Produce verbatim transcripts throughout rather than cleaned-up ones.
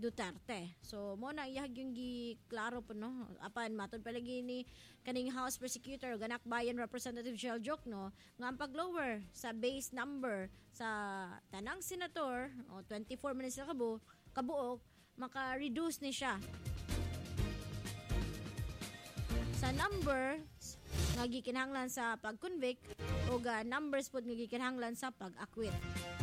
Duterte. So mo na iyahag yung gi klaro po no. Apan matod palagi ni kaning House Prosecutor Ganak Bayan Representative Shell Jokno nga ang pag-lower sa base number sa tanang senator o twenty-four minutes na kabo kabuok maka-reduce ni siya sa number nga gikinahanglan sa pag-convict o ga numbers pod nga gikinahanglan sa pag-acquit.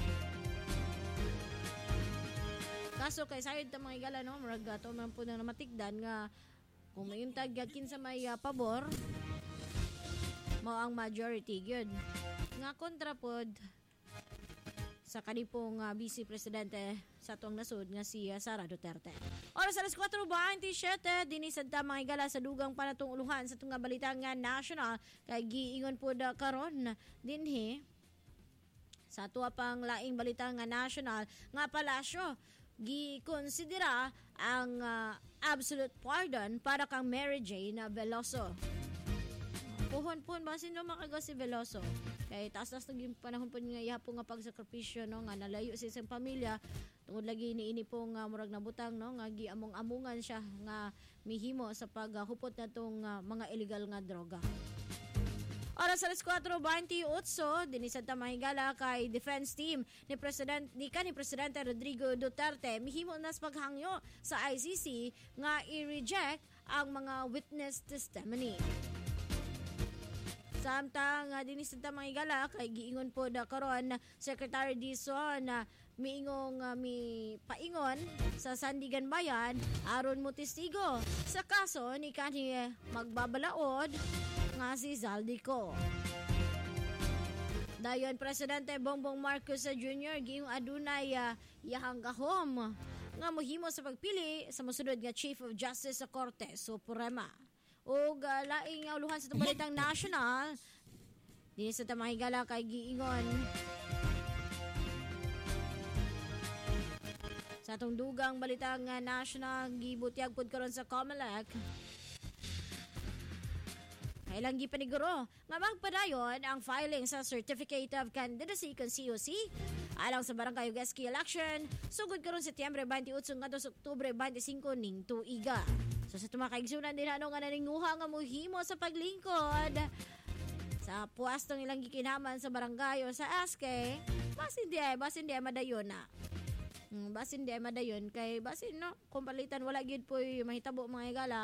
Kaso kay sayod ta mga igala no, murag ato man po na matigdan nga kung mayong tag kinsa may uh, pabor mao ang majority gyud. Nga kontra pod sa kanipong uh, Vice Presidente sa atong nasud nga si uh, Sara Duterte. Oras alas four twenty-seven dinhi sadta mga igala sa dugang panatong uluhan sa tunga balita nga national kay giingon pod uh, karon dinhi sa tuwa pang laing balita nga national nga palasyo gikonsidera ang uh, absolute pardon para kang Mary Jane Veloso. Puhon-puhon ba sino makaga si Veloso? Kay taas-taas naging panahon po nga ihapo nga pagsakripisyo no nga nalayo sa isang pamilya tungod lagi ni ini pong uh, murag nabutang no nga giamong-amungan siya nga mihimo sa paghupot uh, natong uh, mga illegal nga droga. Oras alas four twenty-eight dinhi sa tamahigala kay defense team ni President ni kanhi Presidente Rodrigo Duterte mihimo nas paghangyo sa I C C nga i-reject ang mga witness testimony. Samtang uh, dinhi sa tamahigala kay giingon po da karon Secretary Dizon na uh, miingong uh, mi paingon sa Sandigan Bayan aron mo testigo sa kaso ni kanhi magbabalaod nga si Zaldico. Dayon Presidente Bongbong Marcos Junior giyong adunay uh, yahang gahom nga mohimo sa pagpili sa mosunod nga Chief of Justice sa Korte Suprema. O uh, laing uh, uluhan sa balitang national dinhi sa tamahigala kay giingon sa atong dugang balitang uh, national gibutyag pod karon sa COMELEC kailang gipaniguro nga magpadayon ang filing sa Certificate of Candidacy kon C O C alang sa barangay ug S K election sugod karon Setyembre twenty-eight ngadto sa Oktubre twenty-five ning tuiga. So sa tumakigsunan din ano nga naninguha nga mohimo sa paglingkod sa puwestong ilang gikinaman sa barangay o sa S K basin di ay basin di ay madayon na. Hmm, basin di ay madayon kay basin no kung palitan wala gyud poy mahitabo mga igala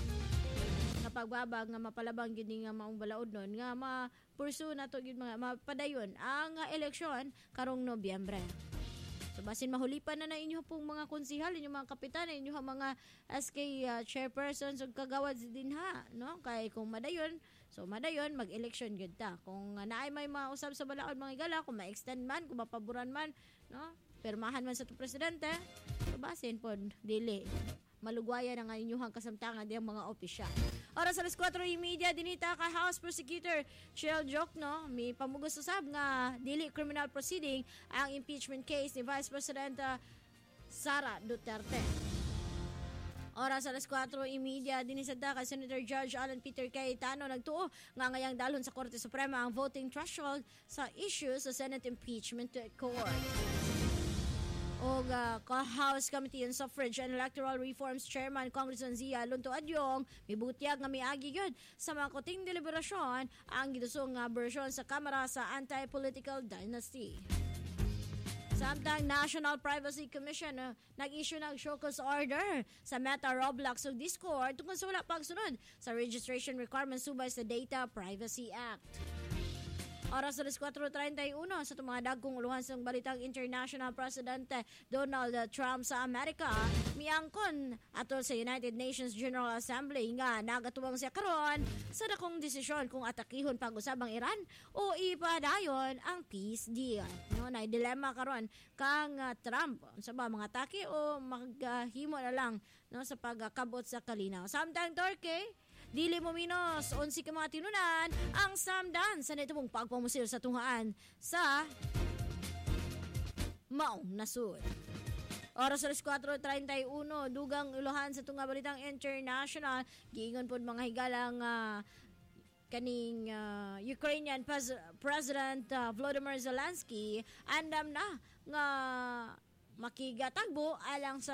pagbabag nga mapalabang gid nga maong balaod nun nga ma-pursue na to gid mga mapadayon ang uh, eleksyon karong Nobyembre. So basin mahulipan na na inyo pong mga konsihal, inyo mga kapitan, inyo mga S K uh, chairpersons ug kagawad din ha, no? Kay kung madayon, so madayon mag-election gid ta. Kung uh, naay may mausab sa balaod mga igala, kung ma-extend man, kung mapaboran man, no? Permahan man sa to presidente, so basin pod dili malugwaya na nga inyong kasamtangan diyang mga opisyal. Oras alas four thirty dinita ka House Prosecutor Shell Jokno may pamugos usab nga dili criminal proceeding ang impeachment case ni Vice President uh, Sara Duterte. Oras alas four thirty dinisada ka Senator Judge Alan Peter Cayetano nagtuo nga ngayang dalhon sa Korte Suprema ang voting threshold sa issue sa Senate Impeachment Court. O uh, House Committee on Suffrage and Electoral Reforms Chairman Congressman Zia Lunto Adyong mibutyag nga miagi gyud sa mga kuting deliberasyon ang gidusong nga version sa Kamara sa Anti-Political Dynasty. Samtang National Privacy Commission uh, nag-issue ng show cause order sa Meta, Roblox ug Discord tungkol sa wala pagsunod sa registration requirements subay sa Data Privacy Act. Oras alas four thirty-one sa mga dagkong uluhan sa balitang international Presidente Donald Trump sa Amerika miangkon atol sa United Nations General Assembly nga nagatuwang siya karon sa dakong desisyon kung atakihon pag-usab ang Iran o ipadayon ang peace deal. No, na dilema karon kang uh, Trump sa ba mga atake o maghimo na lang no sa pagkabot sa kalinaw. Samtang Turkey dili mo minos, onsi ka mga tinunan ang samdan sa netong pagpamusil sa tunghaan sa maong nasud. Oras alas four thirty-one, dugang uluhan sa tunga balitang international, giingon pod mga higalang uh, kaning uh, Ukrainian Pres- President uh, Volodymyr Zelensky andam na nga makigatagbo alang sa